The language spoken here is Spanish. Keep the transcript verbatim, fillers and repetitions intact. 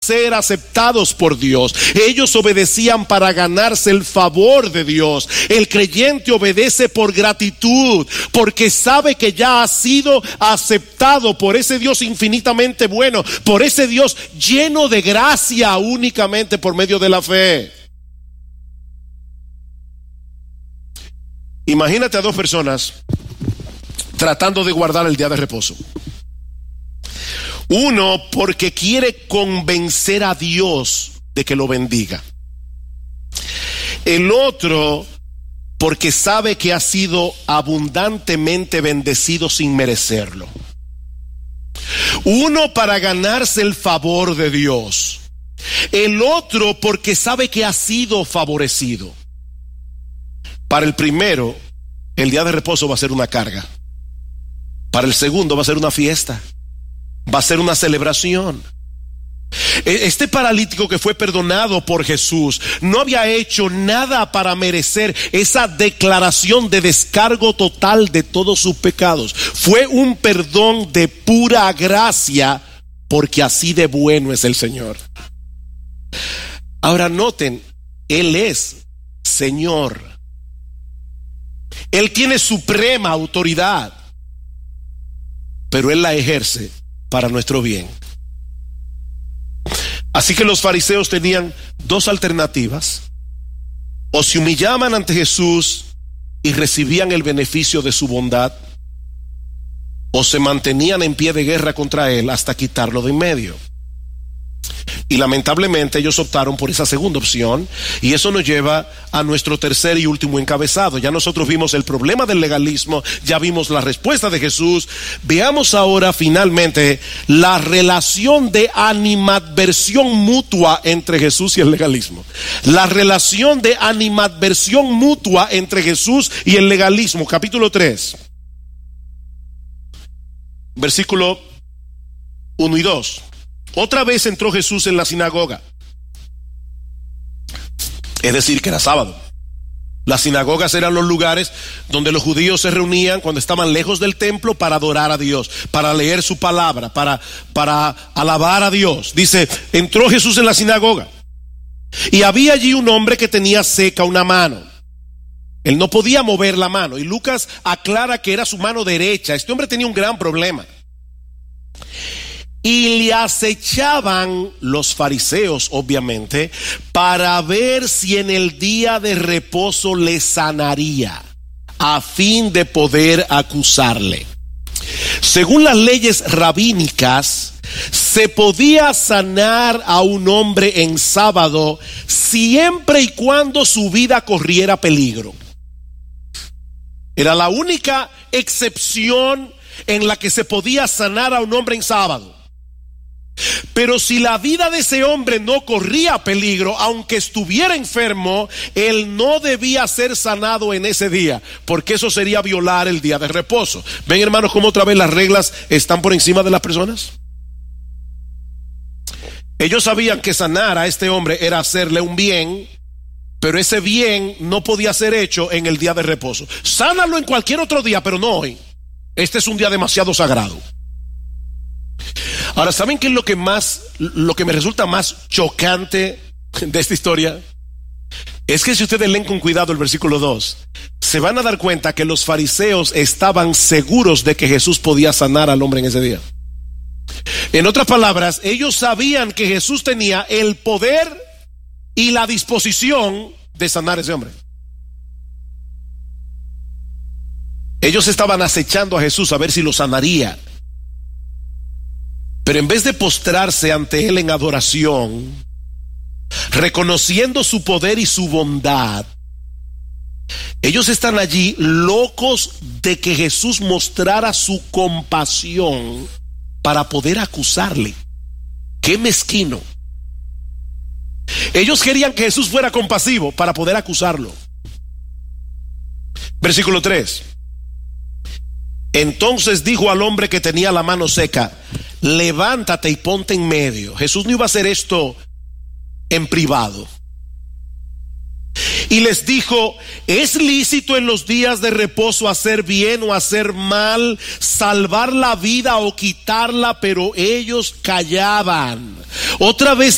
ser aceptados por Dios. Ellos obedecían para ganarse el favor de Dios. El creyente obedece por gratitud, porque sabe que ya ha sido aceptado por ese Dios infinitamente bueno, por ese Dios lleno de gracia únicamente por medio de la fe. Imagínate a dos personas tratando de guardar el día de reposo. Uno porque quiere convencer a Dios de que lo bendiga. El otro porque sabe que ha sido abundantemente bendecido sin merecerlo. Uno para ganarse el favor de Dios. El otro porque sabe que ha sido favorecido. Para el primero, el día de reposo va a ser una carga. Para el segundo va a ser una fiesta. Va a ser una celebración. Este paralítico que fue perdonado por Jesús no había hecho nada para merecer esa declaración de descargo total de todos sus pecados. Fue un perdón de pura gracia, porque así de bueno es el Señor. Ahora noten, Él es Señor. Él tiene suprema autoridad, pero Él la ejerce para nuestro bien. Así que los fariseos tenían dos alternativas: o se humillaban ante Jesús y recibían el beneficio de su bondad, o se mantenían en pie de guerra contra Él hasta quitarlo de en medio. Y lamentablemente ellos optaron por esa segunda opción, y eso nos lleva a nuestro tercer y último encabezado. Ya nosotros vimos el problema del legalismo, ya vimos la respuesta de Jesús. Veamos ahora finalmente la relación de animadversión mutua entre Jesús y el legalismo. La relación de animadversión mutua entre Jesús y el legalismo. Capítulo tres, versículo uno y dos. Otra vez entró Jesús en la sinagoga, es decir, que era sábado. Las sinagogas eran los lugares donde los judíos se reunían cuando estaban lejos del templo para adorar a Dios, para leer su palabra, para, para alabar a Dios. Dice, entró Jesús en la sinagoga y había allí un hombre que tenía seca una mano. Él no podía mover la mano, y Lucas aclara que era su mano derecha. Este hombre tenía un gran problema. Y le acechaban los fariseos, obviamente, para ver si en el día de reposo le sanaría, a fin de poder acusarle. Según las leyes rabínicas, se podía sanar a un hombre en sábado siempre y cuando su vida corriera peligro. Era la única excepción en la que se podía sanar a un hombre en sábado. Pero si la vida de ese hombre no corría peligro, aunque estuviera enfermo, él no debía ser sanado en ese día, porque eso sería violar el día de reposo. ¿Ven, hermanos, cómo otra vez las reglas están por encima de las personas? Ellos sabían que sanar a este hombre era hacerle un bien, pero ese bien no podía ser hecho en el día de reposo. Sánalo en cualquier otro día, pero no hoy. Este es un día demasiado sagrado. Ahora, ¿saben qué es lo que más, lo que me resulta más chocante de esta historia? Es que si ustedes leen con cuidado el versículo dos, se van a dar cuenta que los fariseos estaban seguros de que Jesús podía sanar al hombre en ese día. En otras palabras, ellos sabían que Jesús tenía el poder y la disposición de sanar a ese hombre. Ellos estaban acechando a Jesús a ver si lo sanaría. Pero en vez de postrarse ante Él en adoración, reconociendo su poder y su bondad, ellos están allí locos de que Jesús mostrara su compasión para poder acusarle. ¡Qué mezquino! Ellos querían que Jesús fuera compasivo para poder acusarlo. Versículo tres. Entonces dijo al hombre que tenía la mano seca: levántate y ponte en medio. Jesús no iba a hacer esto en privado. Y les dijo: ¿es lícito en los días de reposo hacer bien o hacer mal, salvar la vida o quitarla? Pero ellos callaban. Otra vez